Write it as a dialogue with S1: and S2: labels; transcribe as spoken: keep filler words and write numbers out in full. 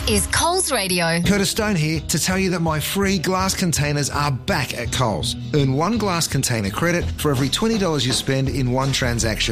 S1: is Coles Radio.
S2: Curtis Stone here to tell you that my free glass containers are back at Coles. Earn one glass container credit for every twenty dollars you spend in one transaction.